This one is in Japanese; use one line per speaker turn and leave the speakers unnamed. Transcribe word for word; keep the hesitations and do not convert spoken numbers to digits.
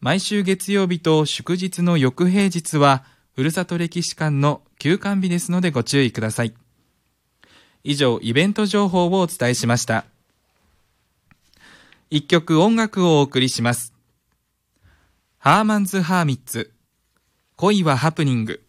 毎週月曜日と祝日の翌平日はふるさと歴史館の休館日ですのでご注意ください。以上、イベント情報をお伝えしました。一曲音楽をお送りします。ハーマンズ・ハーミッツ、恋はハプニング。